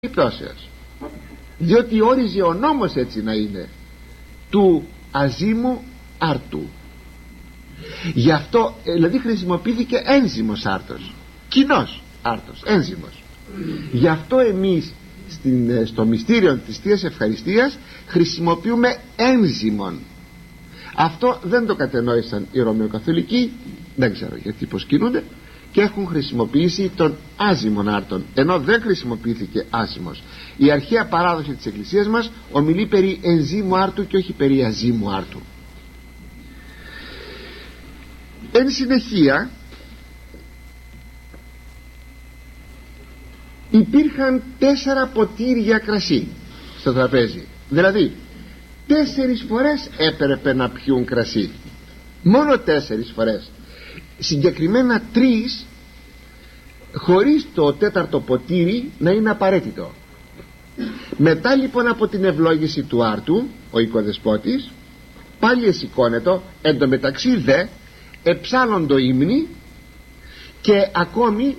περιπτώσεως, διότι όριζε ο νόμος έτσι να είναι, του αζήμου άρτου. Γι' αυτό δηλαδή χρησιμοποιήθηκε ένζυμος άρτος, κοινός άρτος, ένζυμος. Γι' αυτό εμείς στο μυστήριο της Θείας Ευχαριστίας χρησιμοποιούμε ένζυμον. Αυτό δεν το κατενόησαν οι Ρωμαιοκαθολικοί, δεν ξέρω γιατί πως κινούνται, και έχουν χρησιμοποιήσει τον άζυμον άρτον, ενώ δεν χρησιμοποιήθηκε άζυμος. Η αρχαία παράδοση της Εκκλησίας μας ομιλεί περί ενζήμου άρτου και όχι περί αζήμου άρτου. Εν συνεχεία υπήρχαν 4 ποτήρια κρασί στο τραπέζι, δηλαδή 4 φορές έπρεπε να πιούν κρασί, μόνο 4 φορές, συγκεκριμένα 3, χωρίς το 4ο ποτήρι να είναι απαραίτητο. Μετά λοιπόν από την ευλόγηση του άρτου, ο οικοδεσπότης πάλι εσηκώνετο, εντωμεταξύ δε εψάλλοντο ύμνη και ακόμη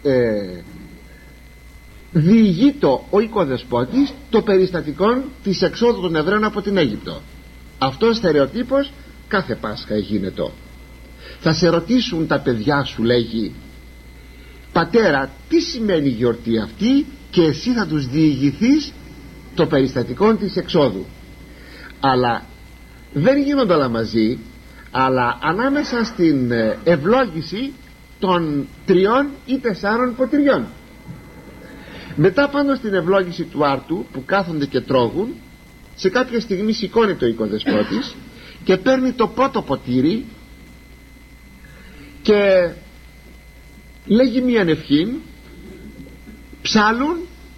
διηγείτο ο οικοδεσπότης το περιστατικό της εξόδου των Εβραίων από την Αίγυπτο. Αυτός στερεοτύπος κάθε Πάσχα γίνεται. Θα σε ρωτήσουν τα παιδιά σου, λέγει, πατέρα, τι σημαίνει η γιορτή αυτή, και εσύ θα τους διηγηθείς το περιστατικό της εξόδου. Αλλά δεν γίνονται όλα μαζί, αλλά ανάμεσα στην ευλόγηση των 3 ή 4 ποτηριών. Μετά πάνω στην ευλόγηση του άρτου που κάθονται και τρώγουν, σε κάποια στιγμή σηκώνεται ο οικοδεσπότης και παίρνει το πρώτο ποτήρι και λέγει μια ευχή, ψάλουν,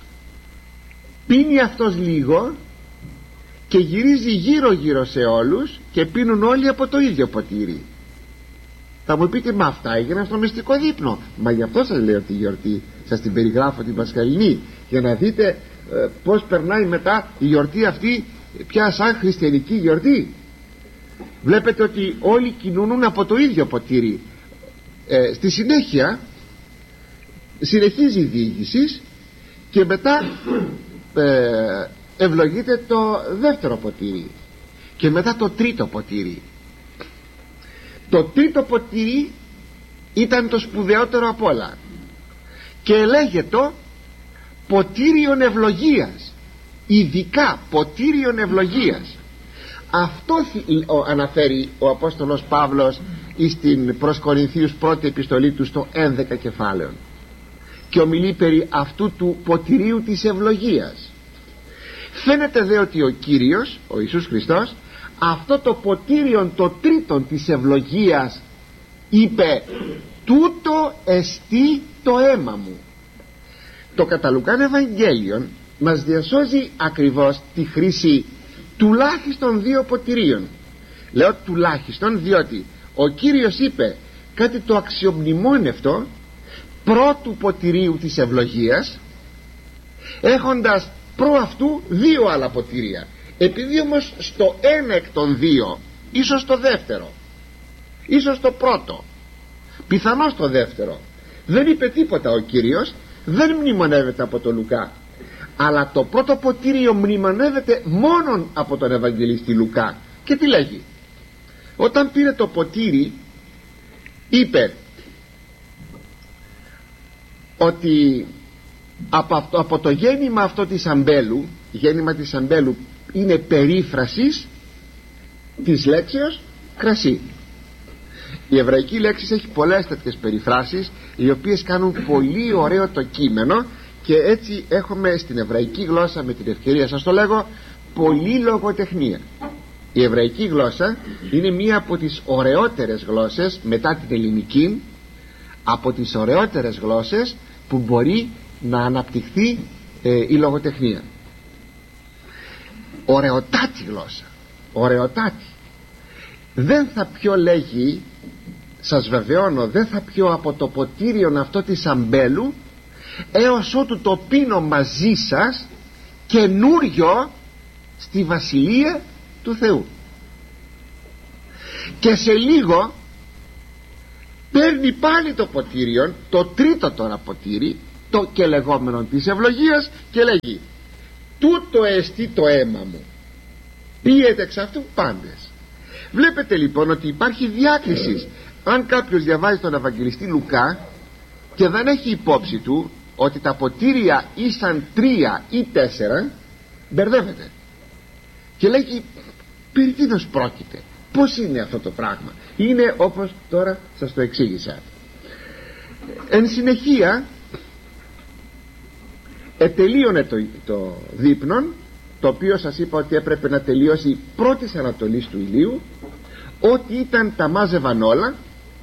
πίνει αυτός λίγο και γυρίζει γύρω γύρω σε όλους και πίνουν όλοι από το ίδιο ποτήρι. Θα μου πείτε, μα αυτά έγιναν στο μυστικό δείπνο. Μα γι' αυτό σας λέω τη γιορτή, σας την περιγράφω την Πασχαλινή, για να δείτε πως περνάει μετά η γιορτή αυτή πια σαν χριστιανική γιορτή. Βλέπετε ότι όλοι κινούν από το ίδιο ποτήρι. Στη συνέχεια συνεχίζει η διοίκηση και μετά ευλογείται το δεύτερο ποτήρι και μετά το τρίτο ποτήρι. Το τρίτο ποτήρι ήταν το σπουδαιότερο απ' όλα και λέγεται ποτήριον ευλογίας, ειδικά ποτήριον ευλογίας. Αυτό αναφέρει ο Απόστολος Παύλος στην προς Κορινθίους πρώτη επιστολή του στο 11 κεφάλαιο και ομιλεί περί αυτού του ποτηρίου της ευλογίας. Φαίνεται δε ότι ο Κύριος, ο Ιησούς Χριστός, αυτό το ποτήριον το τρίτον της ευλογίας είπε, τούτο εστί το αίμα μου. Το κατά Λουκάν Ευαγγέλιον μας διασώζει ακριβώς τη χρήση τουλάχιστον 2 ποτηρίων. Λέω τουλάχιστον διότι ο Κύριος είπε κάτι το αξιομνημόνευτο πρώτου ποτηρίου της ευλογίας, έχοντας προ αυτού 2 άλλα ποτήρια. Επειδή όμως στο ένα εκ των 2, ίσως το δεύτερο, ίσως το πρώτο, πιθανώς το δεύτερο, δεν είπε τίποτα ο Κύριος, δεν μνημονεύεται από τον Λουκά, αλλά το πρώτο ποτήριο μνημονεύεται μόνον από τον Ευαγγελιστή Λουκά. Και τι λέγει? Όταν πήρε το ποτήρι είπε ότι από το γέννημα αυτό της αμπέλου, γέννημα της αμπέλου είναι περίφρασης της λέξεως κρασί. Η εβραϊκή λέξη έχει πολλές τέτοιες περιφράσεις, οι οποίες κάνουν πολύ ωραίο το κείμενο, και έτσι έχουμε στην εβραϊκή γλώσσα, με την ευκαιρία σας το λέγω, πολλή λογοτεχνία. Η εβραϊκή γλώσσα είναι μία από τις ωραιότερες γλώσσες μετά την ελληνική, από τις ωραιότερες γλώσσες που μπορεί να αναπτυχθεί η λογοτεχνία. Ωραιοτάτη γλώσσα, ωραιοτάτη. Δεν θα πιω, λέγει, σας βεβαιώνω, δεν θα πιω από το ποτήριον αυτό της αμπέλου έως ότου το πίνω μαζί σας καινούριο στη Βασιλεία του Θεού. Και σε λίγο παίρνει πάλι το ποτήριον, το τρίτο τώρα ποτήρι, το και λεγόμενο της ευλογίας και λέγει τούτο εστί το αίμα μου, πίεται εξ αυτού πάντες. Βλέπετε λοιπόν ότι υπάρχει διάκριση. Αν κάποιος διαβάζει τον Ευαγγελιστή Λουκά και δεν έχει υπόψη του ότι τα ποτήρια ήσαν 3 ή 4, μπερδεύεται και λέγει περί τίνος πρόκειται, πως είναι αυτό το πράγμα. Είναι όπως τώρα σας το εξήγησα. Εν συνεχεία ετελείωνε το δείπνον, το οποίο σας είπα ότι έπρεπε να τελειώσει πρώτης ανατολής του ηλίου. Ό,τι ήταν τα μάζευαν όλα,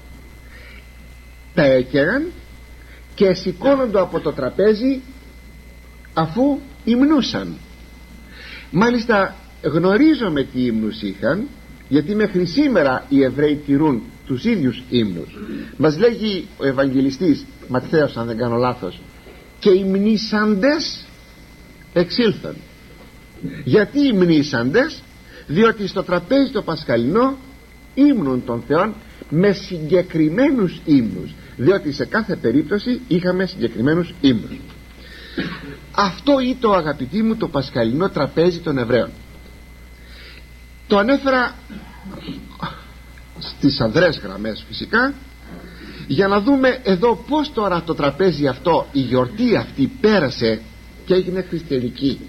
τα έκαιγαν και σηκώνονται από το τραπέζι αφού υμνούσαν. Μάλιστα γνωρίζομαι τι ύμνους είχαν, γιατί μέχρι σήμερα οι Εβραίοι τηρούν τους ίδιους ύμνους. Μας λέγει ο Ευαγγελιστής Ματθαίος, αν δεν κάνω λάθος, και οι μνήσαντες εξήλθαν. Γιατί οι μνήσαντες? Διότι στο τραπέζι το πασχαλινό ύμνουν τον Θεόν με συγκεκριμένους ύμνους, διότι σε κάθε περίπτωση είχαμε συγκεκριμένους ύμνους. Αυτό ήταν, αγαπητοί μου, το πασχαλινό τραπέζι των Εβραίων. Το ανέφερα στις αδρές γραμμές φυσικά, για να δούμε εδώ πως τώρα το τραπέζι αυτό, η γιορτή αυτή πέρασε και έγινε χριστιανική.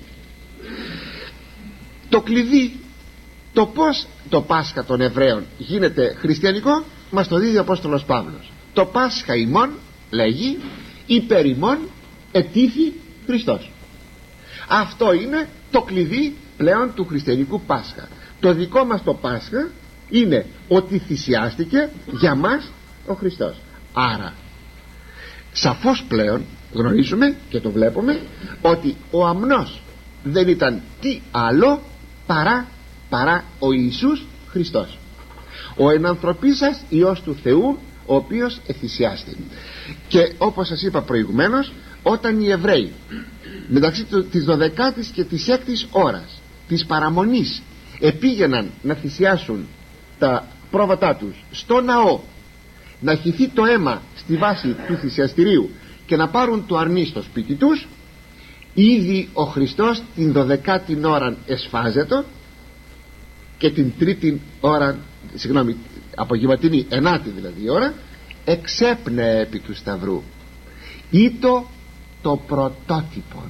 Το κλειδί, το πως το Πάσχα των Εβραίων γίνεται χριστιανικό, μας το δίδει ο Απόστολος Παύλος. Το Πάσχα ημών, λέγει, υπέρ ημών ετήθη Χριστός. Αυτό είναι το κλειδί πλέον του χριστιανικού Πάσχα. Το δικό μας το Πάσχα είναι ότι θυσιάστηκε για μας ο Χριστός. Άρα σαφώς πλέον γνωρίζουμε και το βλέπουμε ότι ο αμνός δεν ήταν τι άλλο παρά ο Ιησούς Χριστός, ο ενανθρωπίσας Υιός του Θεού, ο οποίος εθυσιάστη. Και όπως σας είπα προηγουμένως, όταν οι Εβραίοι μεταξύ της 12ης και της 6ης ώρας της παραμονής επήγαιναν να θυσιάσουν τα πρόβατά τους στο ναό, να χυθεί το αίμα στη βάση του θυσιαστηρίου και να πάρουν το αρνί στο σπίτι τους, ήδη ο Χριστός την 12η ώρα εσφάζετο και την 3η ώρα, απογευματινή 9η δηλαδή ώρα, εξέπνεε επί του σταυρού. Ήτο το πρωτότυπο,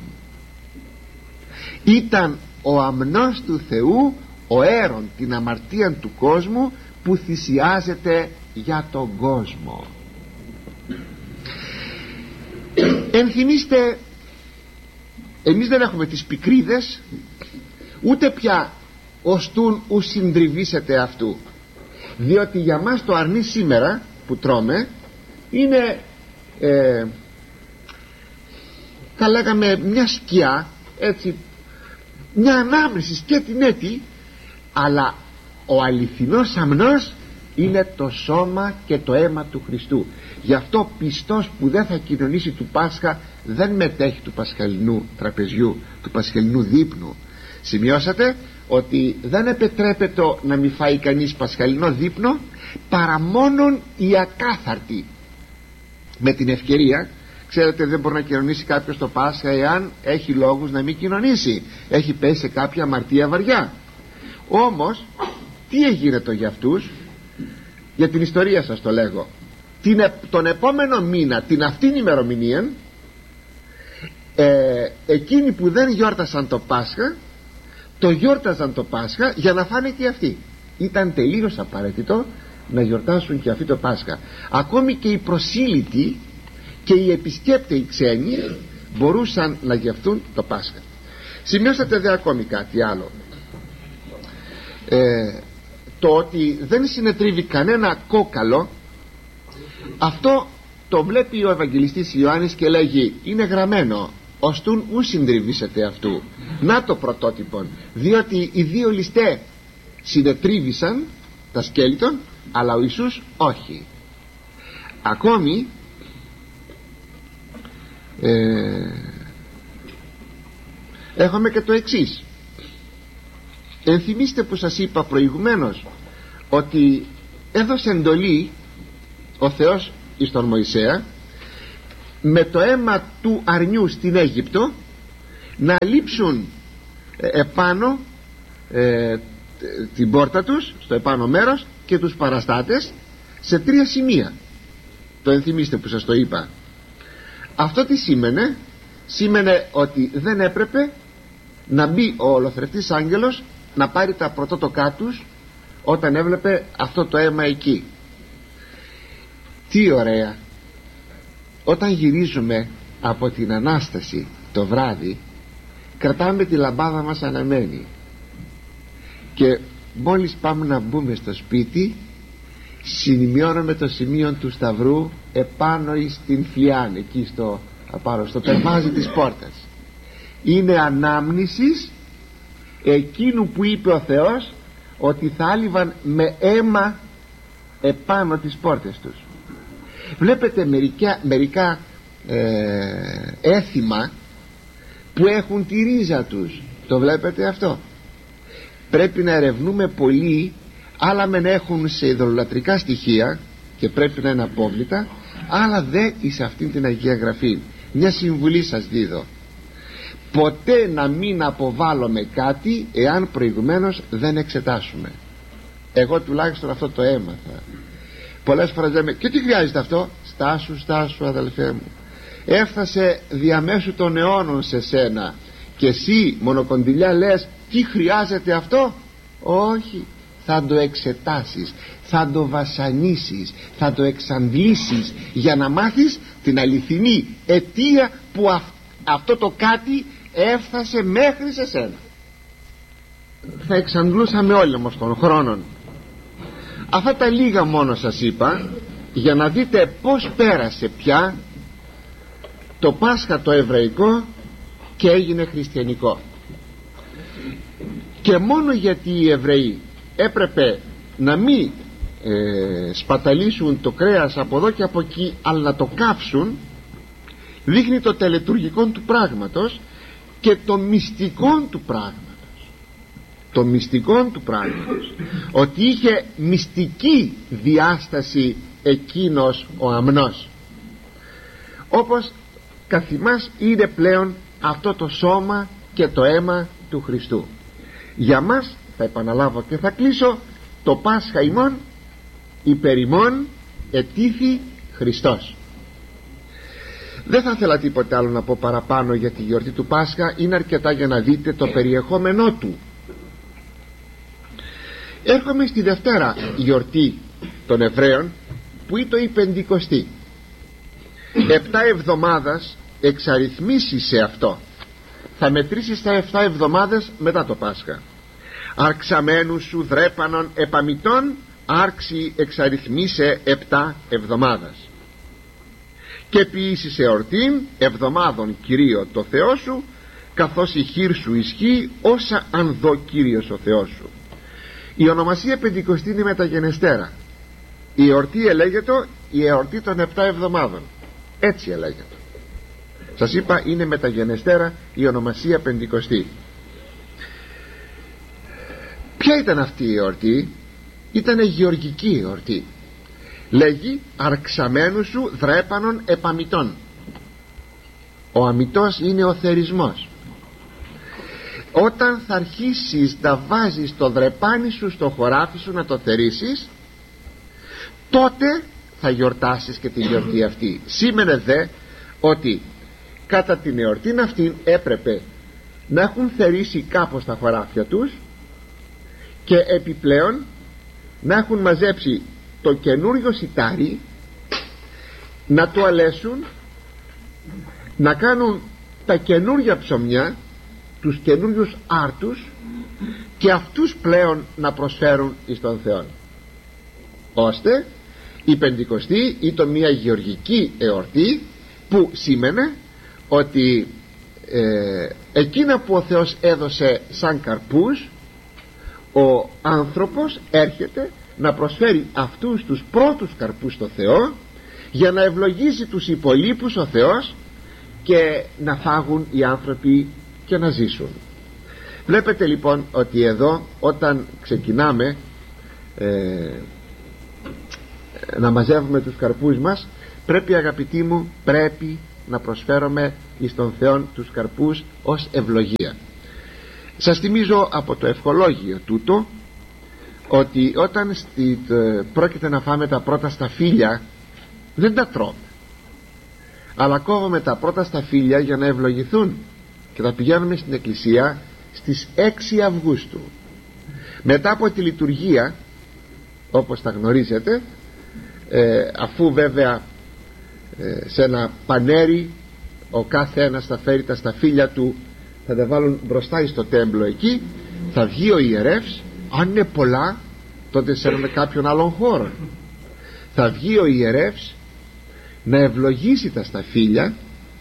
ήταν ο αμνός του Θεού, ο αίρον την αμαρτία του κόσμου, που θυσιάζεται για τον κόσμο. Ενθυμίστε, εμείς δεν έχουμε τις πικρίδες, ούτε πια οστούν ου συντριβήσετε αυτού, διότι για μας το αρνί σήμερα που τρώμε είναι θα λέγαμε μια σκιά, έτσι, μια ανάμνηση σκέτην, αλλά ο αληθινός αμνός είναι το σώμα και το αίμα του Χριστού. Γι' αυτό πιστός που δεν θα κοινωνήσει του Πάσχα δεν μετέχει του πασχαλινού τραπεζιού, του πασχαλινού δείπνου. Σημειώσατε ότι δεν επιτρέπεται να μην φάει κανείς πασχαλινό δείπνο παρά μόνον οι ακάθαρτοι. Με την ευκαιρία, ξέρετε, δεν μπορεί να κοινωνήσει κάποιος το Πάσχα εάν έχει λόγους να μην κοινωνήσει, έχει πέσει σε κάποια αμαρτία βαριά. Όμως τι έγινε για αυτούς? Για την ιστορία σας το λέγω. Τον επόμενο μήνα, την αυτήν ημερομηνία, εκείνοι που δεν γιόρτασαν το Πάσχα, το γιόρταζαν το Πάσχα για να φάνε και αυτοί. Ήταν τελείως απαραίτητο να γιορτάσουν και αυτοί το Πάσχα. Ακόμη και οι προσήλυτοι και οι επισκέπτες οι ξένοι μπορούσαν να γευτούν το Πάσχα. Σημειώσατε δε ακόμη κάτι άλλο, το ότι δεν συνετρίβει κανένα κόκαλο. Αυτό το βλέπει ο Ευαγγελιστής Ιωάννης και λέγει, είναι γραμμένο, ωστούν ου συντριβήσετε αυτού. Να το πρωτότυπον, διότι οι δύο ληστέ συνετρίβησαν τα σκέλιτον, αλλά ο Ιησούς όχι. Ακόμη έχουμε και το εξής. Ενθυμίστε που σας είπα προηγουμένως ότι έδωσε εντολή ο Θεός εις τον Μωυσέα με το αίμα του αρνιού στην Αίγυπτο να λείψουν επάνω την πόρτα τους, στο επάνω μέρος, και τους παραστάτες σε 3 σημεία. Το ενθυμίστε που σας το είπα. Αυτό τι σήμαινε? Σήμαινε ότι δεν έπρεπε να μπει ο ολοθρευτής άγγελος να πάρει τα πρωτότοκά τους όταν έβλεπε αυτό το αίμα εκεί. Τι ωραία! Όταν γυρίζουμε από την Ανάσταση το βράδυ, κρατάμε τη λαμπάδα μας αναμένη, και μόλις πάμε να μπούμε στο σπίτι, σημειώνουμε το σημείο του Σταυρού επάνω στην φλιάν, εκεί στο περβάζι της πόρτας. Είναι ανάμνησης εκείνου που είπε ο Θεός ότι θα άλυβαν με αίμα επάνω τις πόρτες τους. Βλέπετε μερικά έθιμα που έχουν τη ρίζα τους. Το βλέπετε αυτό? Πρέπει να ερευνούμε πολύ. Άλλα μεν έχουν σε ειδωλολατρικά στοιχεία και πρέπει να είναι απόβλητα, αλλά δεν εις αυτήν την Αγία Γραφή. Μια συμβουλή σας δίδω: ποτέ να μην αποβάλλουμε κάτι εάν προηγουμένως δεν εξετάσουμε. Εγώ τουλάχιστον αυτό το έμαθα. Πολλές φορές λέμε, και τι χρειάζεται αυτό? Στάσου αδελφέ μου, έφτασε διαμέσου των αιώνων σε σένα, και εσύ μονοκοντιλιά λες τι χρειάζεται αυτό? Όχι, θα το εξετάσεις, θα το βασανίσεις, θα το εξαντλήσεις, για να μάθεις την αληθινή αιτία που αυτό το κάτι έφτασε μέχρι σε σένα. Θα εξαντλούσαμε όλοι όμως των χρόνων. Αυτά τα λίγα μόνο σας είπα για να δείτε πως πέρασε πια το Πάσχα το εβραϊκό και έγινε χριστιανικό. Και μόνο γιατί οι Εβραίοι έπρεπε να μην σπαταλίσουν το κρέας από εδώ και από εκεί, αλλά να το κάψουν, δείχνει το τελετουργικό του πράγματος και το μυστικό του πράγματος. Το μυστικό του πράγματος, ότι είχε μυστική διάσταση εκείνος ο αμνός, όπως καθημάς είναι πλέον αυτό το σώμα και το αίμα του Χριστού. Για μας, θα επαναλάβω και θα κλείσω, το Πάσχα ημών υπερ ημών ετήθη Χριστός. Δεν θα ήθελα τίποτε άλλο να πω παραπάνω για τη γιορτή του Πάσχα. Είναι αρκετά για να δείτε το περιεχόμενό του. Έρχομαι στη Δευτέρα γιορτή των Εβραίων, που είναι η Πεντηκοστή. 7 εβδομάδας εξαριθμίσει σε αυτό. Θα μετρήσεις τα 7 εβδομάδες μετά το Πάσχα. Αρξαμένου σου δρέπανον επαμητών, άρξη εξαριθμίσε 7 εβδομάδας. Και ποιήσεις εορτήν εβδομάδων Κυρίω το Θεό σου, καθώς η χείρ σου ισχύει όσα αν δω Κύριος ο Θεός σου. Η ονομασία Πεντηκοστή είναι μεταγενεστέρα. Η εορτή ελέγεται η εορτή των 7 εβδομάδων. Έτσι ελέγεται. Σας είπα, είναι μεταγενεστέρα η ονομασία Πεντηκοστή. Ποια ήταν αυτή η εορτή? Ήτανε γεωργική εορτή. Λέγει αρξαμένου σου δρέπανον επαμητών. Ο αμητός είναι ο θερισμός. Όταν θα αρχίσεις να βάζεις το δρεπάνι σου στο χωράφι σου να το θερίσεις, τότε θα γιορτάσεις και τη γιορτή αυτή. Σήμαινε δε ότι κατά την εορτή αυτή έπρεπε να έχουν θερίσει κάπως τα χωράφια τους, και επιπλέον να έχουν μαζέψει το καινούριο σιτάρι, να το αλέσουν, να κάνουν τα καινούρια ψωμιά, τους καινούριους άρτους, και αυτούς πλέον να προσφέρουν εις τον Θεό, ώστε η Πεντηκοστή ήταν μια γεωργική εορτή που σήμαινε ότι εκείνα που ο Θεός έδωσε σαν καρπούς, ο άνθρωπος έρχεται να προσφέρει αυτούς τους πρώτους καρπούς στο Θεό, για να ευλογήσει τους υπολείπους ο Θεός και να φάγουν οι άνθρωποι και να ζήσουν. Βλέπετε λοιπόν ότι εδώ, όταν ξεκινάμε να μαζεύουμε τους καρπούς μας, πρέπει, αγαπητοί μου, να προσφέρουμε εις τον Θεόν τους καρπούς ως ευλογία. Σας θυμίζω από το ευχολόγιο τούτο ότι όταν πρόκειται να φάμε τα πρώτα σταφύλια δεν τα τρώμε, αλλά κόβουμε τα πρώτα σταφύλια για να ευλογηθούν και τα πηγαίνουμε στην εκκλησία στις 6 Αυγούστου. Μετά από τη λειτουργία, όπως τα γνωρίζετε, αφού βέβαια σε ένα πανέρι ο κάθε ένας θα φέρει τα σταφύλια του, θα τα βάλουν μπροστά στο τέμπλο εκεί, θα βγει ο ιερεύς, αν είναι πολλά τότε σε κάποιον άλλον χώρο, θα βγει ο ιερεύς να ευλογήσει τα σταφύλια,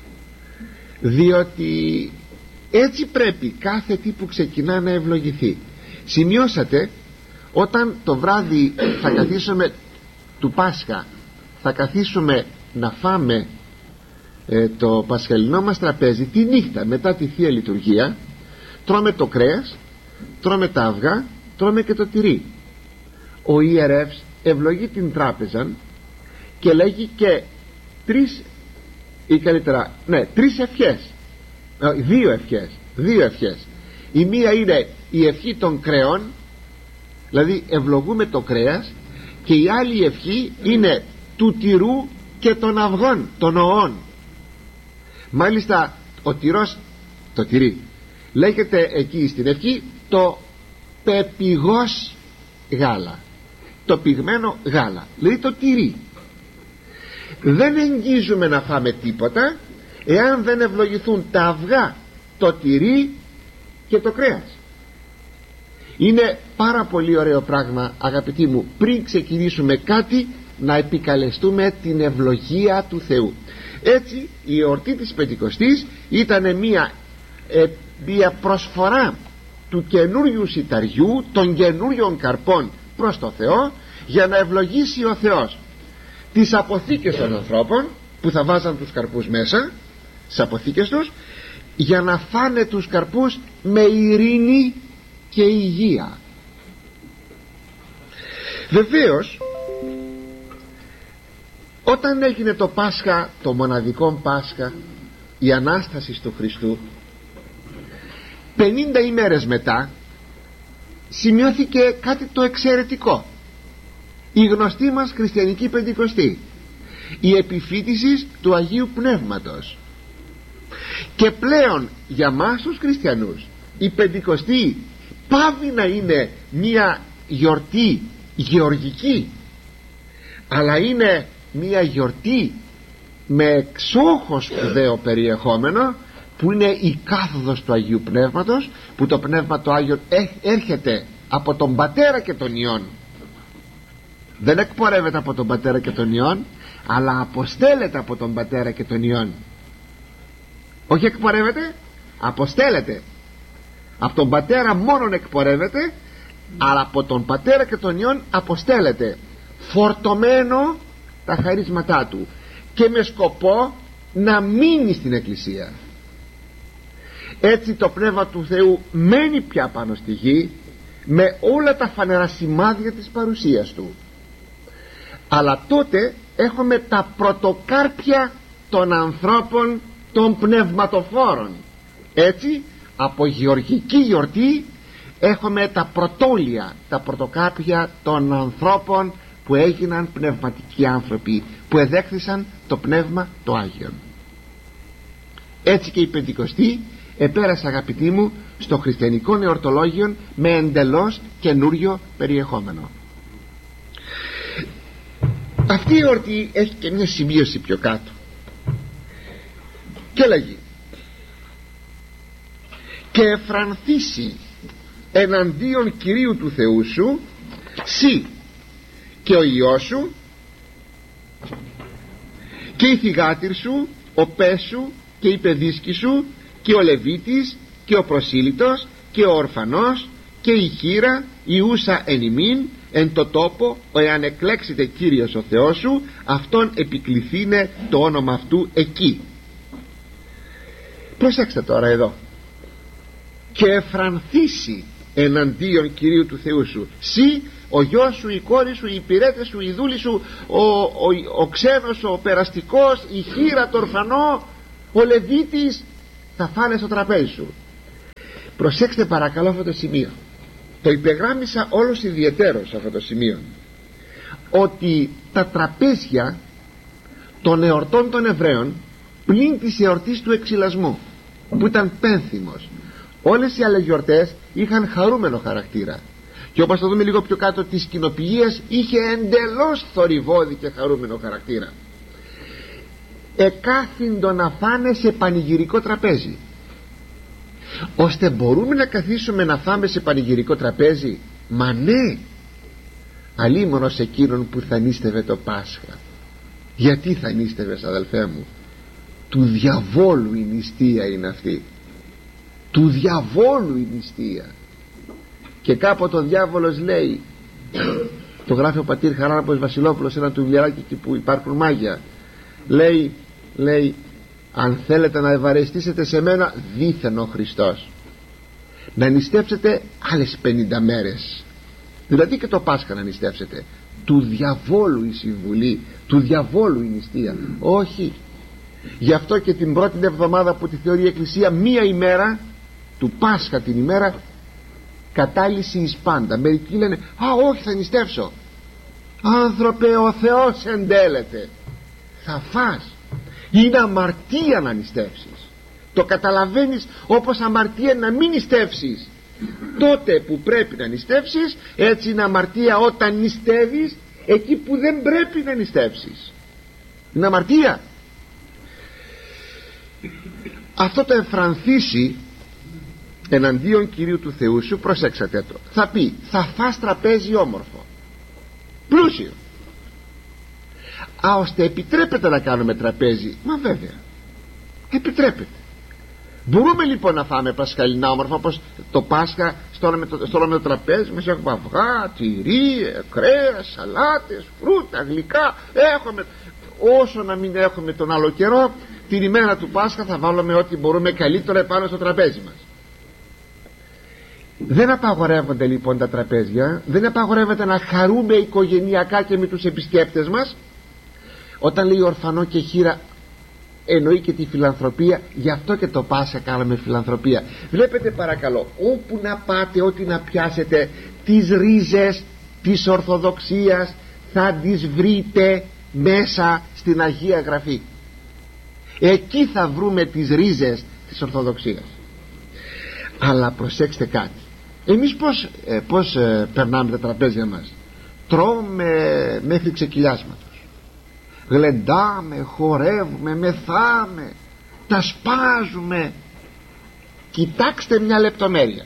διότι έτσι πρέπει κάθε τι που ξεκινά να ευλογηθεί. Σημειώσατε, όταν το βράδυ θα καθίσουμε του Πάσχα, θα καθίσουμε να φάμε το πασχαλινό μας τραπέζι τη νύχτα μετά τη Θεία Λειτουργία, τρώμε το κρέας, τρώμε τα αυγά, τρώμε και το τυρί. Ο ιερεύς ευλογεί την τράπεζα και λέγει και τρεις ευχές, δύο ευχές. Η μία είναι η ευχή των κρέων, δηλαδή ευλογούμε το κρέας, και η άλλη ευχή είναι του τυρού και των αυγών, των οών. Μάλιστα ο τυρός, το τυρί, λέγεται εκεί στην ευχή το πεπιγός γάλα, το πυγμένο γάλα, δηλαδή το τυρί. Δεν εγγίζουμε να φάμε τίποτα εάν δεν ευλογηθούν τα αυγά, το τυρί και το κρέας. Είναι πάρα πολύ ωραίο πράγμα, αγαπητοί μου, πριν ξεκινήσουμε κάτι να επικαλεστούμε την ευλογία του Θεού. Έτσι η εορτή της Πεντηκοστής ήταν μια προσφορά του καινούριου σιταριού, των καινούριων καρπών προς το Θεό, για να ευλογήσει ο Θεός τις αποθήκες των ανθρώπων που θα βάζαν τους καρπούς μέσα στις αποθήκες τους, για να φάνε τους καρπούς με ειρήνη και υγεία. Βεβαίως όταν έγινε το Πάσχα, το μοναδικό Πάσχα, η Ανάσταση του Χριστού, 50 ημέρες μετά σημειώθηκε κάτι το εξαιρετικό, η γνωστή μας χριστιανική Πεντηκοστή, η επιφύτηση του Αγίου Πνεύματος. Και πλέον για μας τους χριστιανούς η Πεντηκοστή πάβει να είναι μια γιορτή γεωργική, αλλά είναι μια γιορτή με εξόχως σπουδαίο περιεχόμενο, που είναι η κάθοδος του Αγίου Πνεύματος, που το Πνεύμα το Άγιο έρχεται από τον Πατέρα και τον Υιόν. Δεν εκπορεύεται από τον Πατέρα και τον Υιόν, αλλά αποστέλλεται από τον Πατέρα και τον Υιόν. Όχι εκπορεύεται, αποστέλλεται. Από τον Πατέρα μόνον εκπορεύεται, αλλά από τον Πατέρα και τον Υιόν αποστέλλεται, φορτωμένο τα χαρίσματά του και με σκοπό να μείνει στην Εκκλησία. Έτσι το Πνεύμα του Θεού μένει πια πάνω στη γη με όλα τα φανερά σημάδια της παρουσίας του. Αλλά τότε έχουμε τα πρωτοκάρπια των ανθρώπων, των πνευματοφόρων. Έτσι από γεωργική γιορτή έχουμε τα πρωτόλια, τα πρωτοκάρπια των ανθρώπων που έγιναν πνευματικοί άνθρωποι, που εδέχθησαν το Πνεύμα το Άγιον. Έτσι και η Πεντηκοστή επέρασε, αγαπητοί μου, στο χριστιανικό νεορτολόγιο με εντελώς καινούριο περιεχόμενο. Αυτή η εορτή έχει και μια σημείωση πιο κάτω και λέγει: και εφρανθήσει εναντίον Κυρίου του Θεού σου σύ και ο Υιός σου και η θυγάτηρ σου, ο πες σου και η παιδίσκη σου και ο Λεβίτης και ο προσήλυτος και ο ορφανός και η χήρα η ούσα εν ημίν εν το τόπο, εάν εκλέξετε Κύριος ο Θεός σου, αυτόν επικληθήνε το όνομα αυτού εκεί. Προσέξτε τώρα εδώ: και εφρανθήσει εναντίον Κυρίου του Θεού σου σύ, ο γιος σου, η κόρη σου, οι υπηρέτες σου, η δούλη σου, ο ξένος, ο περαστικός, η χήρα, το ορφανό, ο Λεβίτης θα φάνε στο τραπέζι σου. Προσέξτε παρακαλώ αυτό το σημείο, το υπεγράμμισα όλος ιδιαιτέρως αυτό το σημείο, ότι τα τραπέζια των εορτών των Εβραίων πλην της εορτής του εξυλασμού, που ήταν πένθυμος, όλες οι άλλες γιορτές είχαν χαρούμενο χαρακτήρα, και όπως θα δούμε λίγο πιο κάτω, της κοινοποιίας είχε εντελώς θορυβώδη και χαρούμενο χαρακτήρα. Εκάθυντο να φάνε σε πανηγυρικό τραπέζι, ώστε μπορούμε να καθίσουμε να φάμε σε πανηγυρικό τραπέζι? Μα ναι, αλίμονο σε εκείνον που θα νήστευε το Πάσχα. Γιατί θα νήστευες, αδελφέ μου? Του διαβόλου η νηστεία είναι αυτή, του διαβόλου η νηστεία. Και κάποτε ο διάβολος λέει, το γράφει ο πατήρ Χαράλαμπος Βασιλόπουλος σε ένα του βιβλιαράκι εκεί που υπάρχουν μάγια, λέει αν θέλετε να ευαρεστήσετε σε μένα, δήθεν ο Χριστός, να νηστεύσετε άλλες 50 μέρες, δηλαδή και το Πάσχα να νηστεύσετε. Του διαβόλου η συμβουλή, του διαβόλου η νηστεία. Όχι. Γι' αυτό και την πρώτη εβδομάδα που τη θεωρεί η Εκκλησία μία ημέρα του Πάσχα, την ημέρα κατάλυση εις πάντα. Μερικοί λένε όχι, θα νηστεύσω. Άνθρωπε, ο Θεός εντέλεται, θα φας. Είναι αμαρτία να νηστεύσεις. Το καταλαβαίνεις, όπως αμαρτία να μην νηστεύσεις. Τότε που πρέπει να νηστεύσεις, έτσι είναι αμαρτία όταν νηστεύεις εκεί που δεν πρέπει να νηστεύσεις. Είναι αμαρτία. Αυτό το εφρανθήσει εναντίον Κυρίου του Θεού σου, προσέξατε το, θα πει θα φας τραπέζι όμορφο, πλούσιο. Ώστε επιτρέπεται να κάνουμε τραπέζι? Μα βέβαια επιτρέπεται. Μπορούμε λοιπόν να φάμε πασχαλινά όμορφα, όπως το Πάσχα στο όλο το τραπέζι μας έχουμε αυγά, τυρί, κρέας, σαλάτες, φρούτα, γλυκά. Έχουμε, όσο να μην έχουμε τον άλλο καιρό, την ημέρα του Πάσχα θα βάλουμε ό,τι μπορούμε καλύτερο επάνω στο τραπέζι μας. Δεν απαγορεύονται λοιπόν τα τραπέζια, δεν απαγορεύεται να χαρούμε οικογενειακά και με τους επισκέπτες μας. Όταν λέει ορφανό και χήρα, εννοεί και τη φιλανθρωπία. Γι' αυτό και το Πάσχα κάναμε φιλανθρωπία. Βλέπετε παρακαλώ, όπου να πάτε, ό,τι να πιάσετε, τις ρίζες της Ορθοδοξίας θα τις βρείτε μέσα στην Αγία Γραφή. Εκεί θα βρούμε τις ρίζες της Ορθοδοξίας. Αλλά προσέξτε κάτι, εμείς πως περνάμε τα τραπέζια μας? Τρώμε μέχρι ξεκυλιάσματος, γλεντάμε, χορεύουμε, μεθάμε, τα σπάζουμε. Κοιτάξτε μια λεπτομέρεια.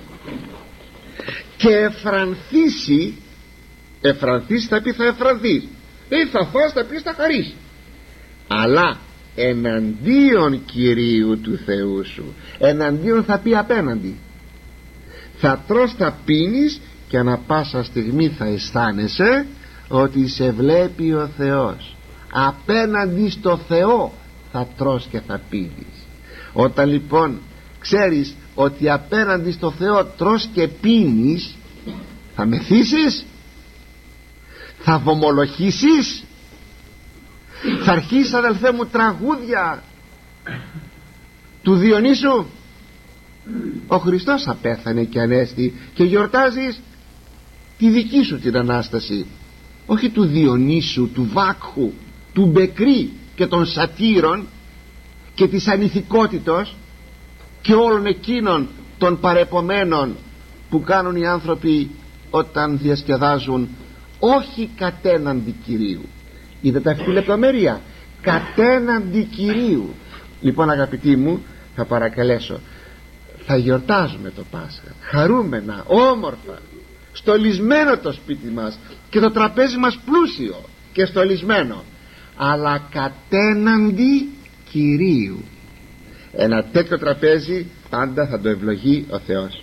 Και εφρανθήσει θα πει θα εφρανθείς, θα φας, θα πεις, θα χαρείς. Αλλά εναντίον Κυρίου του Θεού σου, εναντίον θα πει απέναντι. Θα τρως, θα πίνεις και ανα πάσα στιγμή θα αισθάνεσαι ότι σε βλέπει ο Θεός. Απέναντι στο Θεό θα τρως και θα πίνεις. Όταν λοιπόν ξέρεις ότι απέναντι στο Θεό τρως και πίνεις, θα μεθύσεις, θα βομολογήσεις, θα αρχίσεις, αδελφέ μου, τραγούδια του Διονύσου. Ο Χριστός απέθανε και ανέστη και γιορτάζεις τη δική σου την Ανάσταση, όχι του Διονύσου, του Βάκχου, του Μπεκρή και των σατήρων και της ανηθικότητος και όλων εκείνων των παρεπομένων που κάνουν οι άνθρωποι όταν διασκεδάζουν, όχι κατέναντι Κυρίου. Είδατε αυτή τη λεπτομέρεια? Κατέναντι Κυρίου. Λοιπόν αγαπητοί μου, θα παρακαλέσω, θα γιορτάζουμε το Πάσχα χαρούμενα, όμορφα, στολισμένο το σπίτι μας και το τραπέζι μας πλούσιο και στολισμένο, αλλά κατέναντι Κυρίου. Ένα τέτοιο τραπέζι πάντα θα το ευλογεί ο Θεός.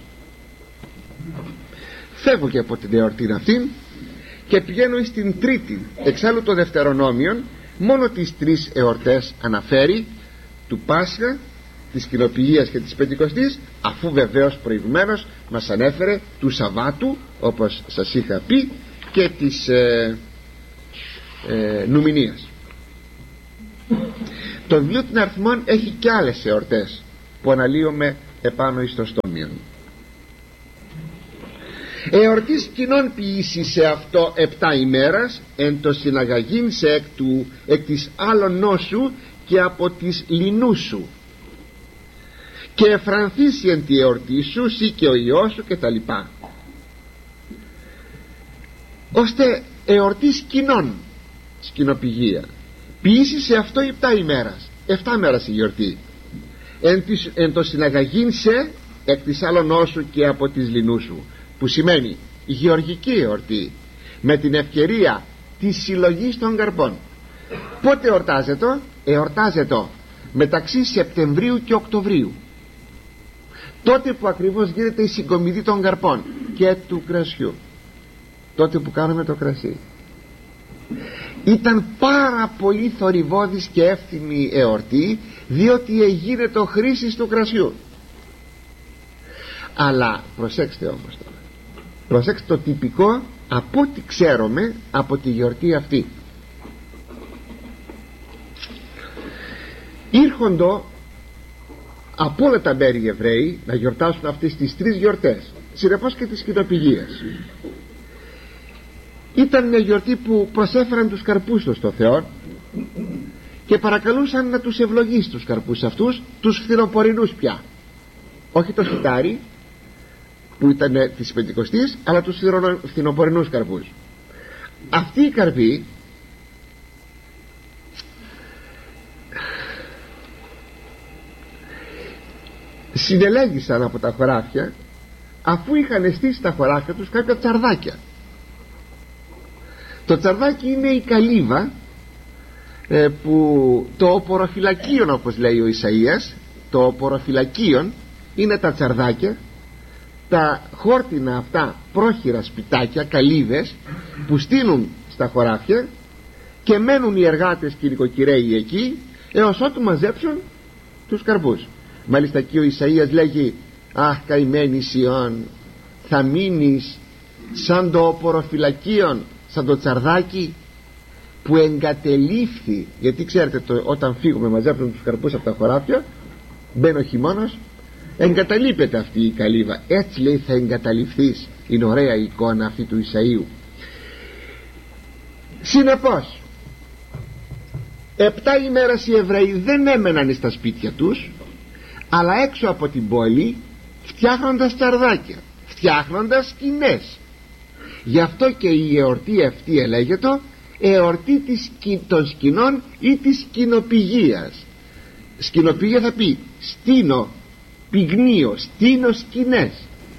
Φεύγω και από την εορτή αυτή και πηγαίνω στην τρίτη. Εξάλλου το Δευτερονόμιον μόνο τις τρεις εορτές αναφέρει, του Πάσχα, της Κοινοποιίας και της Πεντηκοστής, αφού βεβαίως προηγουμένως μας ανέφερε του Σαββάτου, όπως σας είχα πει, και της Νουμηνίας. Το βιβλίο των αριθμών έχει και άλλες εορτές που αναλύουμε επάνω εις το στόμιον. Εορτής κοινών ποιήσει σε αυτό 7 ημέρας, εν το συναγαγήν σε εκ της άλλων νόσου και από της λινού σου, και εφρανθήσει εν τη εορτή σου σύ και ο Υιός σου, και τα λοιπά, ώστε εορτής κοινών, σκηνοπηγία, ποιήσει σε αυτό 7 ημέρας, 7 μέρας η γιορτή, εν το συναγαγήν σε εκ της άλλων νόσου και από της λινού σου, που σημαίνει γεωργική εορτή, με την ευκαιρία της συλλογής των καρπών. Πότε εορτάζεται? Εορτάζεται μεταξύ Σεπτεμβρίου και Οκτωβρίου, τότε που ακριβώς γίνεται η συγκομιδή των καρπών και του κρασιού, τότε που κάνουμε το κρασί. Ήταν πάρα πολύ θορυβώδης και εύθυμη εορτή, διότι εγίνεται χρήσης του κρασιού. Αλλά προσέξτε όμως τώρα, προσέξτε το τυπικό από ό,τι ξέρουμε από τη γιορτή αυτή. Ήρχοντο από όλα τα μέρη οι Εβραίοι να γιορτάσουν αυτές τις 3 γιορτές, συνεπώς και τις κοινοπηγίες. Ήταν μια γιορτή που προσέφεραν τους καρπούς τους στο Θεό και παρακαλούσαν να τους ευλογήσει τους καρπούς αυτούς, τους φθινοπορεινούς πια, όχι το σιτάρι που ήταν της Πεντηκοστής, αλλά τους φθινοπορεινούς καρπούς. Αυτοί οι καρποί συνελέγησαν από τα χωράφια, αφού είχαν στήσει τα χωράφια τους κάποια τσαρδάκια. Το τσαρδάκι είναι η καλύβα, που το οποροφυλακίον, όπως λέει ο Ισαΐας, το οποροφυλακίον είναι τα τσαρδάκια, τα χόρτινα αυτά πρόχειρα σπιτάκια, καλύβες, που στείνουν στα χωράφια και μένουν οι εργάτες και οι νοικοκυρέοι εκεί έως ότου μαζέψουν τους καρπούς. Μάλιστα εκεί ο Ισαΐας λέγει: αχ, καημένη Σιών, θα μείνεις σαν το οποροφυλακίον, σαν το τσαρδάκι που εγκατελείφθη. Γιατί ξέρετε, όταν φύγουμε μαζέψουν τους καρπούς από τα χωράφια, μπαίνει ο χειμώνας, εγκαταλείπεται αυτή η καλύβα. Έτσι λέει θα εγκαταλειφθείς. Είναι ωραία η εικόνα αυτή του Ισαΐου. Συνεπώς 7 ημέρες οι Εβραίοι δεν έμεναν στα σπίτια τους, αλλά έξω από την πόλη, φτιάχνοντας τσαρδάκια, φτιάχνοντας σκηνές. Γι' αυτό και η εορτή αυτή ελέγεται εορτή των σκηνών ή της σκηνοπηγίας. Σκηνοπηγία θα πει στείνω, πυγνίο, στείνω σκηνές.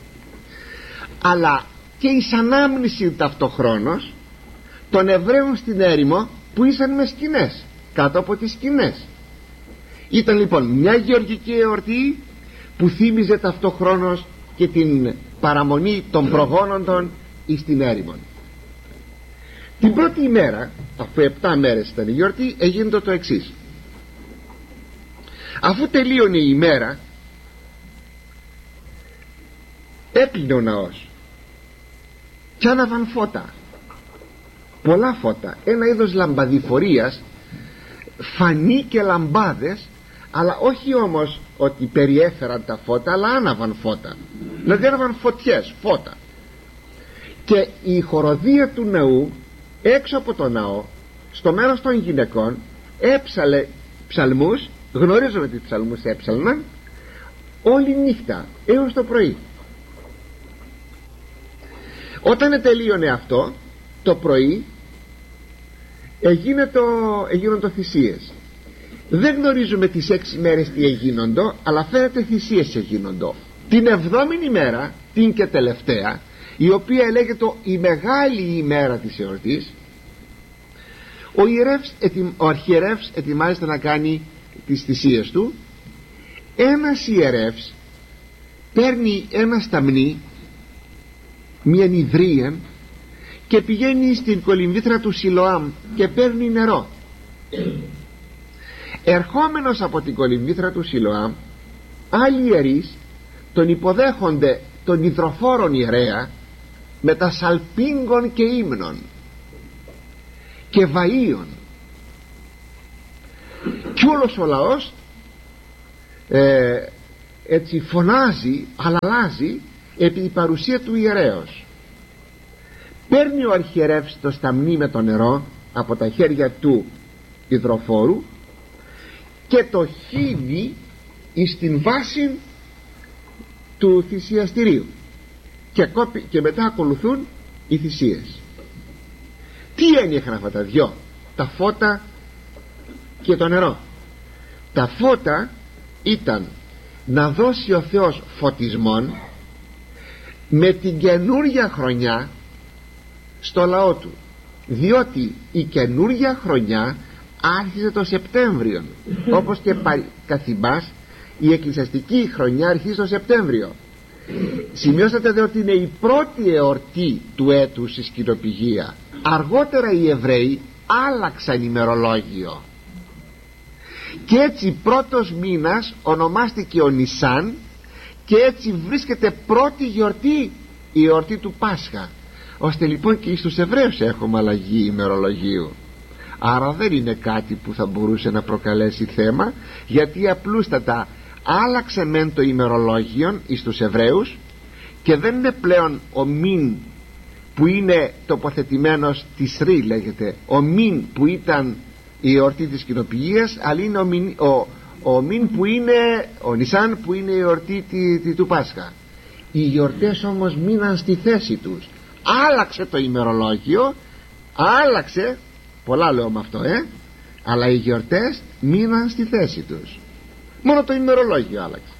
Αλλά και η ανάμνηση ταυτοχρόνως των Εβραίων στην έρημο που ήσαν με σκηνές, κάτω από τις σκηνές. Ήταν λοιπόν μια γεωργική εορτή που θύμιζε ταυτοχρόνως και την παραμονή των προγόνων των εις την έρημον. Την πρώτη ημέρα, αφού 7 μέρες ήταν η γιορτή, έγινε το εξής. Αφού τελείωνε η ημέρα, έκλεινε ο ναός και άναβαν φώτα, πολλά φώτα, ένα είδος λαμπαδιφορίας, φανί και λαμπάδες, αλλά όχι όμως ότι περιέφεραν τα φώτα, αλλά άναβαν φώτα, δηλαδή άναβαν φωτιές, φώτα. Και η χοροδία του ναού έξω από το ναό, στο μέρος των γυναικών, έψαλε ψαλμούς, γνωρίζουμε τι ψαλμούς έψαλναν, όλη νύχτα έως το πρωί. Όταν τελείωνε αυτό το πρωί, έγινονται θυσίες. Δεν γνωρίζουμε τις 6 μέρες τι έγινοντο, αλλά φαίνεται θυσίες έγινοντο. Την 7η ημέρα, την και τελευταία, η οποία λέγεται η μεγάλη ημέρα της εορτής, ο αρχιερεύς ετοιμάζεται να κάνει τις θυσίες του. Ένας ιερεύς παίρνει ένα σταμνί, μια νηδρία, και πηγαίνει στην κολυμβήθρα του Σιλοάμ και παίρνει νερό. Ερχόμενος από την κολυμβήθρα του Σιλοάμ, άλλοι ιερείς τον υποδέχονται τον υδροφόρον ιερέα με τα σαλπίγκων και ύμνων και βαΐων, και όλος ο λαός έτσι φωνάζει, αλλάζει επί την παρουσία του ιερέως. Παίρνει ο αρχιερεύς το σταμνί με το νερό από τα χέρια του υδροφόρου και το χύνει εις την βάση του θυσιαστηρίου και μετά ακολουθούν οι θυσίες. Τι έννοια είχαν αυτά τα δυο, τα φώτα και το νερό? Τα φώτα ήταν να δώσει ο Θεός φωτισμόν με την καινούρια χρονιά στο λαό του, διότι η καινούρια χρονιά άρχιζε το Σεπτέμβριο, όπως και καθημάς η εκκλησιαστική χρονιά αρχίζει το Σεπτέμβριο. Σημειώσατε δε ότι είναι η πρώτη εορτή του έτους η σκηνοπηγία. Αργότερα οι Εβραίοι άλλαξαν ημερολόγιο και έτσι πρώτος μήνας ονομάστηκε ο Νισάν και έτσι βρίσκεται πρώτη γιορτή, η εορτή του Πάσχα, ώστε λοιπόν και στους Εβραίους έχουμε αλλαγή ημερολογίου. Άρα δεν είναι κάτι που θα μπορούσε να προκαλέσει θέμα, γιατί απλούστατα άλλαξε μεν το ημερολόγιο εις τους Εβραίους και δεν είναι πλέον ο μήν που είναι τοποθετημένος της Ρή, λέγεται, ο μήν που ήταν η εορτή της κοινοποιίας, αλλά είναι ο μήν που είναι ο Νισάν που είναι η εορτή του Πάσχα. Οι γιορτές όμως μείναν στη θέση τους. Άλλαξε το ημερολόγιο, άλλαξε, πολλά λέω με αυτό, αλλά οι γιορτές μείναν στη θέση τους. Μόνο το ημερολόγιο άλλαξε.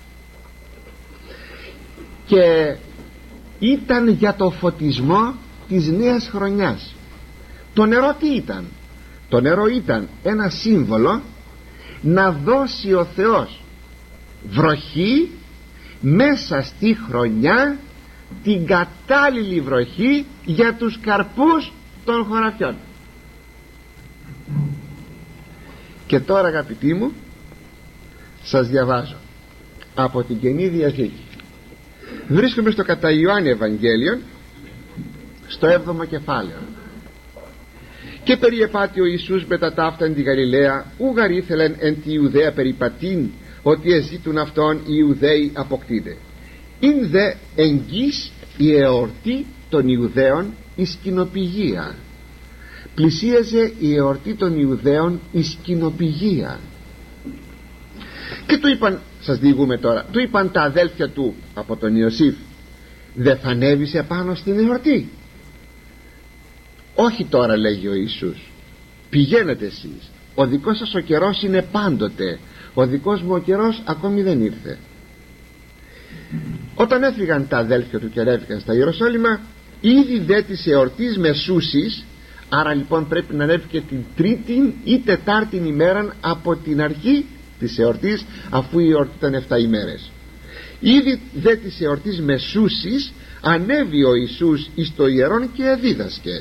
Και ήταν για το φωτισμό της νέας χρονιάς. Το νερό τι ήταν? Το νερό ήταν ένα σύμβολο να δώσει ο Θεός βροχή μέσα στη χρονιά, την κατάλληλη βροχή για τους καρπούς των χωραφιών. Και τώρα αγαπητοί μου, σας διαβάζω από την Καινή Διαθήκη. Βρίσκομαι στο κατά Ιωάννη Ευαγγέλιο, στο 7ο κεφάλαιο. Και περιεπάτη ο Ιησούς μετά ταύτα εν τη Γαλιλαία, ούγαρ ήθελεν εν τη Ιουδαία περιπατήν, ότι εζήτουν αυτόν οι Ιουδαίοι αποκτήνε. Ειν δε εγγύς η εορτή των Ιουδαίων η σκηνοπηγία. Πλησίαζε η εορτή των Ιουδαίων η σκηνοπηγία. Και του είπαν, σας διηγούμε τώρα, του είπαν τα αδέλφια του από τον Ιωσήφ, δεν θα ανέβεις επάνω στην εορτή? Όχι τώρα, λέγει ο Ιησούς, πηγαίνετε εσείς, ο δικός σας ο καιρός είναι πάντοτε, ο δικός μου ο καιρός ακόμη δεν ήρθε. Όταν έφυγαν τα αδέλφια του και ανέβηκαν στα Ιεροσόλυμα, ήδη δε της εορτής μεσούσης, άρα λοιπόν πρέπει να ανέβει και την τρίτη ή τετάρτη ημέρα από την αρχή της εορτής, αφού η εορτή ήταν 7 ημέρες. Ήδη δε της εορτής μεσούσης ανέβη ο Ιησούς εις το ιερόν και δίδασκε.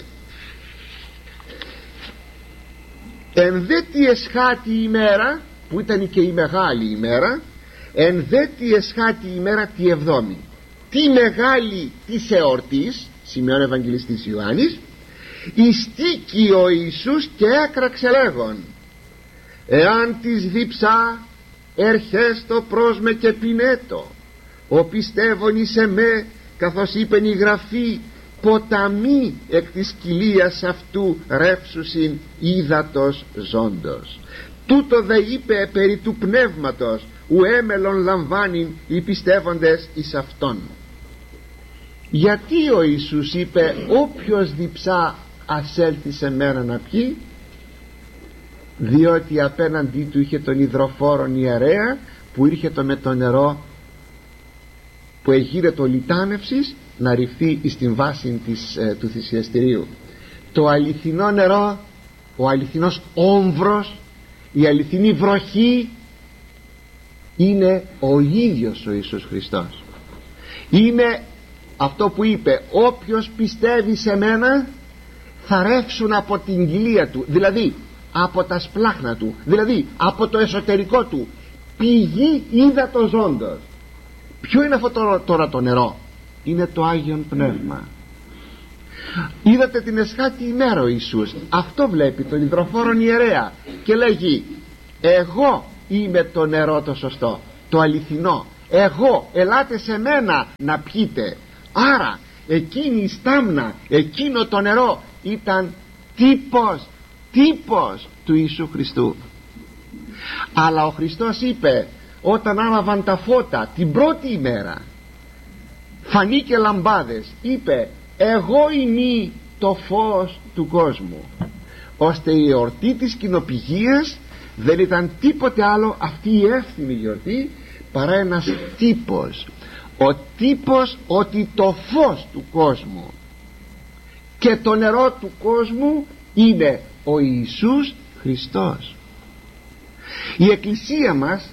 Εν δε τη εσχάτη ημέρα, που ήταν και η μεγάλη ημέρα, εν δε τη εσχάτη ημέρα τη 7η, τη μεγάλη της εορτής, σημειώνει ο Ευαγγελιστής Ιωάννης, ειστήκει ο Ιησούς και έκραξε λέγον, εάν της δίψα ερχέστο προς με και πινέτο, ο πιστεύων εις εμέ, καθώς είπεν η Γραφή, ποταμί εκ της κοιλίας αυτού ρεύσουσιν ύδατος ζώντος. Τούτο δε είπε περί του πνεύματος, ου έμελον λαμβάνειν οι πιστεύοντες εις αυτόν. Γιατί ο Ιησούς είπε όποιος διψά ας έλθει σε μένα να πιει? Διότι απέναντί του είχε τον υδροφόρον ιερέα που ήρχεται με το νερό που εγείρετο λιτάνευσης να ρηφθεί στην βάση του θυσιαστηρίου. Το αληθινό νερό, ο αληθινός όμβρος, η αληθινή βροχή είναι ο ίδιος ο Ιησούς Χριστός. Είναι αυτό που είπε, όποιος πιστεύει σε μένα θα ρεύσουν από την κοιλία του, δηλαδή από τα σπλάχνα του, δηλαδή από το εσωτερικό του, πηγή ύδατος ζώντος. Ποιο είναι αυτό τώρα το νερό? Είναι το Άγιον Πνεύμα. Είδατε την εσχάτη ημέρα ο Ιησούς, αυτό βλέπει τον υδροφόρον ιερέα και λέγει εγώ είμαι το νερό το σωστό, το αληθινό, εγώ, ελάτε σε μένα να πιείτε. Άρα εκείνη η στάμνα, εκείνο το νερό ήταν τύπος του Ιησού Χριστού. Αλλά ο Χριστός είπε, όταν άναβαν τα φώτα την πρώτη ημέρα, φανήκε λαμπάδες, είπε, εγώ είμαι το φως του κόσμου. Ώστε η εορτή της κοινοπηγίας δεν ήταν τίποτε άλλο, αυτή η εύθυμη γιορτή, παρά ένας τύπος. Ο τύπος ότι το φως του κόσμου και το νερό του κόσμου είναι ο Ιησούς Χριστός. Η Εκκλησία μας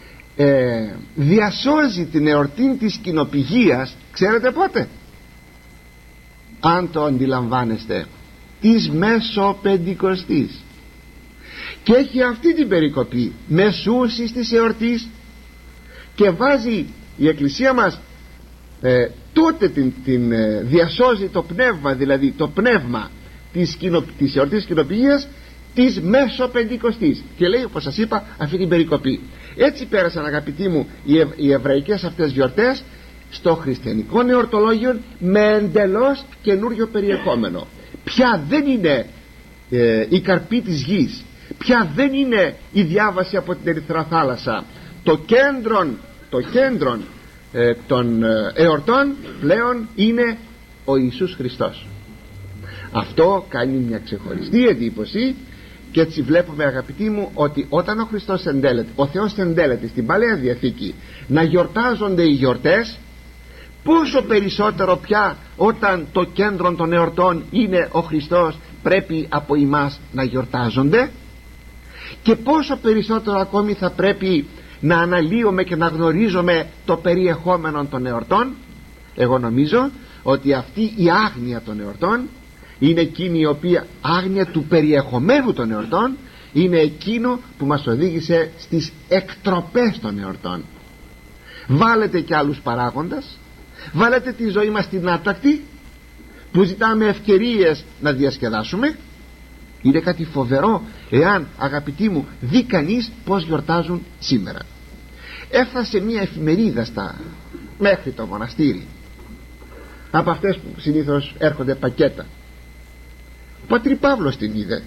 διασώζει την εορτή της κοινοπηγίας, ξέρετε πότε? Αν το αντιλαμβάνεστε, της Μεσοπεντηκοστής, και έχει αυτή την περικοπή μεσούσης της εορτής, και βάζει η Εκκλησία μας τότε την διασώζει το πνεύμα, δηλαδή το πνεύμα της εορτής κοινοπηγίας της Μεσοπεντηκοστής, και λέει, όπως σας είπα, αυτή την περικοπή. Έτσι πέρασαν, αγαπητοί μου, οι εβραϊκές αυτές γιορτές στο χριστιανικό νεορτολόγιο με εντελώς καινούριο περιεχόμενο. Πια δεν είναι η καρπή της γης, πια δεν είναι η διάβαση από την Ερυθρά θάλασσα. Το κέντρο των εορτών πλέον είναι ο Ιησούς Χριστός. Αυτό κάνει μια ξεχωριστή εντύπωση, και έτσι βλέπουμε, αγαπητοί μου, ότι όταν ο Χριστός εντέλεται, ο Θεός εντέλεται στην Παλαιά Διαθήκη να γιορτάζονται οι γιορτές, πόσο περισσότερο πια όταν το κέντρο των εορτών είναι ο Χριστός, πρέπει από εμάς να γιορτάζονται, και πόσο περισσότερο ακόμη θα πρέπει να αναλύουμε και να γνωρίζουμε το περιεχόμενο των εορτών. Εγώ νομίζω ότι αυτή η άγνοια των εορτών είναι εκείνη η οποία, άγνοια του περιεχομένου των εορτών, είναι εκείνο που μας οδήγησε στις εκτροπές των εορτών. Βάλετε και άλλους παράγοντας, βάλετε τη ζωή μας στην άτακτη, που ζητάμε ευκαιρίες να διασκεδάσουμε. Είναι κάτι φοβερό εάν, αγαπητοί μου, δει κανείς πως γιορτάζουν σήμερα. Έφτασε μια εφημερίδα μέχρι το μοναστήρι, από αυτές που συνήθως έρχονται πακέτα. Ο Πατήρ Παύλος την είδε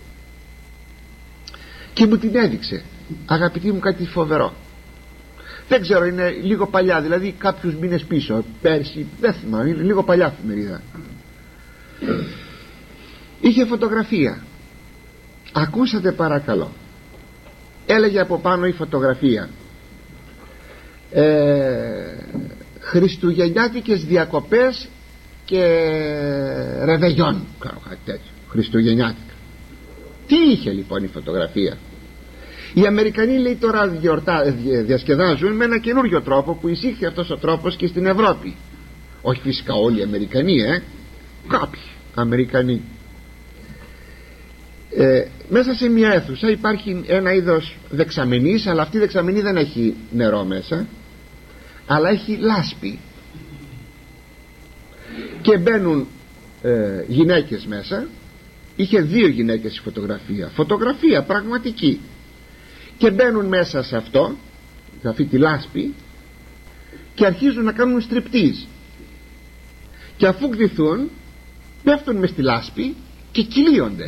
και μου την έδειξε, αγαπητοί μου, κάτι φοβερό. Δεν ξέρω, είναι λίγο παλιά, δηλαδή κάποιους μήνες πίσω, πέρσι, δεν θυμάμαι, είναι λίγο παλιά εφημερίδα. Είχε φωτογραφία. Ακούσατε παρακαλώ. Έλεγε από πάνω η φωτογραφία, χριστουγεννιάτικες διακοπές και ρεβεγιόν, κάτι τέτοιο, χριστουγεννιάτικα. Τι είχε λοιπόν η φωτογραφία? Οι Αμερικανοί, λέει, τώρα διασκεδάζουν με ένα καινούριο τρόπο που εισήχθη αυτός ο τρόπος και στην Ευρώπη. Όχι φυσικά όλοι οι Αμερικανοί, κάποιοι Αμερικανοί. Μέσα σε μια αίθουσα υπάρχει ένα είδος δεξαμενής, αλλά αυτή η δεξαμενή δεν έχει νερό μέσα, αλλά έχει λάσπη, και μπαίνουν γυναίκες μέσα. Είχε 2 γυναίκες η φωτογραφία πραγματική, και μπαίνουν μέσα σε αυτό, σε αυτή τη λάσπη, και αρχίζουν να κάνουν στριπτίζ, και αφού γδυθούν πέφτουν μες στη λάσπη και κυλίονται.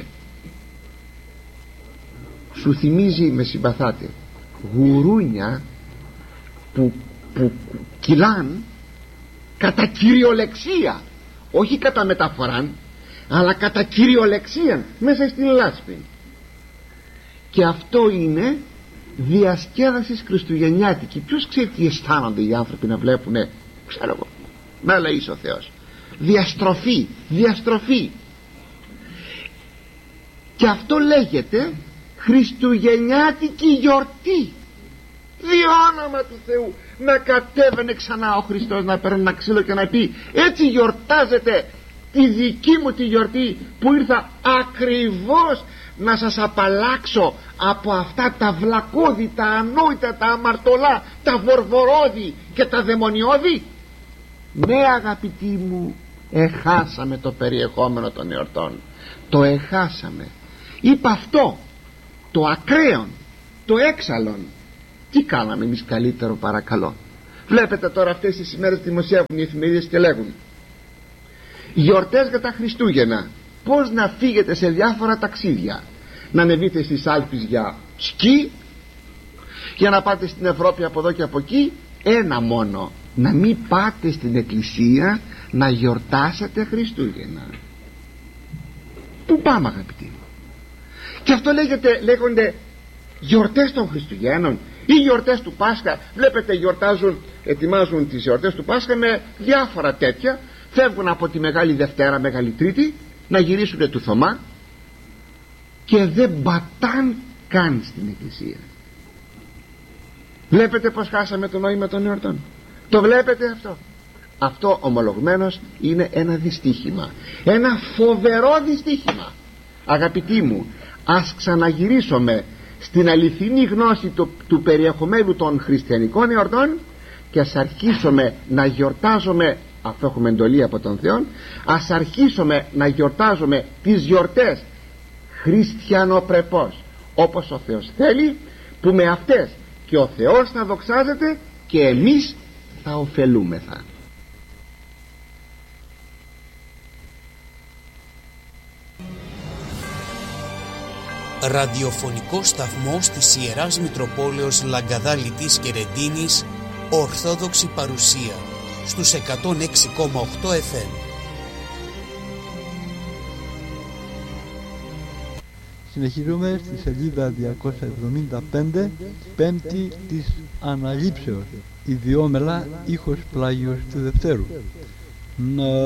Σου θυμίζει, με συμπαθάτε, γουρούνια που κυλάν κατά κυριολεξία, όχι κατά μεταφοράν, αλλά κατά κυριολεξία μέσα στην λάσπη. Και αυτό είναι διασκέδαση χριστουγεννιάτικη. Ποιος ξέρει τι αισθάνονται οι άνθρωποι να βλέπουνε, ξέρω εγώ, με λέει ο Θεός, διαστροφή. Και αυτό λέγεται χριστουγεννιάτικη γιορτή. Διόνομα του Θεού, να κατέβαινε ξανά ο Χριστός, να παίρνει ένα ξύλο και να πει, έτσι γιορτάζετε τη δική μου τη γιορτή, που ήρθα ακριβώς να σας απαλλάξω από αυτά τα βλακώδη, τα ανόητα, τα αμαρτωλά, τα βορβορώδη και τα δαιμονιώδη. Ναι, αγαπητοί μου, εχάσαμε το περιεχόμενο των εορτών, το εχάσαμε. Είπα αυτό, το ακραίο, το έξαλλον. Τι κάναμε εμείς καλύτερο, παρακαλώ? Βλέπετε τώρα αυτές τις ημέρες δημοσιεύουν οι εφημερίδες και λέγουν γιορτές για τα Χριστούγεννα, πώς να φύγετε σε διάφορα ταξίδια, να ανεβείτε στις Άλπεις για σκι, για να πάτε στην Ευρώπη από εδώ και από εκεί. Ένα μόνο, να μην πάτε στην εκκλησία να γιορτάσετε Χριστούγεννα. Πού πάμε, αγαπητοί μου? Και αυτό λέγονται γιορτές των Χριστουγέννων ή γιορτές του Πάσχα. Βλέπετε, ετοιμάζουν τις γιορτές του Πάσχα με διάφορα τέτοια. Φεύγουν από τη Μεγάλη Δευτέρα, Μεγάλη Τρίτη, να γυρίσουν του Θωμά και δεν πατάν καν στην εκκλησία. Βλέπετε πως χάσαμε το νόημα των εορτών? Το βλέπετε αυτό? Αυτό ομολογμένος είναι ένα δυστύχημα, ένα φοβερό δυστύχημα. Αγαπητοί μου, ας ξαναγυρίσουμε στην αληθινή γνώση του περιεχομένου των χριστιανικών εορτών και ας αρχίσουμε να γιορτάζουμε, αφού έχουμε εντολή από τον Θεό, ας αρχίσουμε να γιορτάζουμε τις γιορτές χριστιανοπρεπώς, όπως ο Θεός θέλει, που με αυτές και ο Θεός θα δοξάζεται και εμείς θα ωφελούμεθα. Ραδιοφωνικό σταθμό της Ιεράς Μητροπόλεως Λαγκαδάλητης και Ρεντίνης, Ορθόδοξη παρουσία στους 106,8 FM. Συνεχίζουμε στη σελίδα 275, πέμπτη της Αναλήψεως, ιδιόμελα ήχος πλάγιος του Δευτέρου.